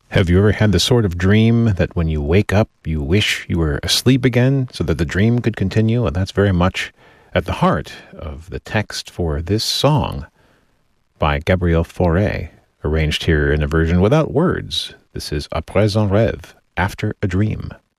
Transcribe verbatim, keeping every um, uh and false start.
Have you ever had the sort of dream that when you wake up, you wish you were asleep again so that the dream could continue? And that's very much at the heart of the text for this song by Gabriel Fauré, arranged here in a version without words. This is Après un rêve, After a Dream.